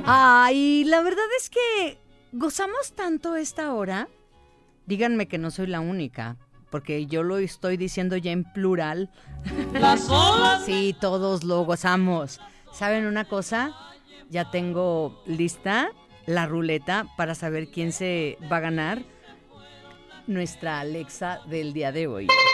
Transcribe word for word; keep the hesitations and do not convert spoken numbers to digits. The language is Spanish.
Ay, la verdad es que gozamos tanto esta hora. Díganme que no soy la única, porque yo lo estoy diciendo ya en plural. Las olas. Sí, todos lo gozamos. ¿Saben una cosa? Ya tengo lista la ruleta para saber quién se va a ganar nuestra Alexa del día de hoy.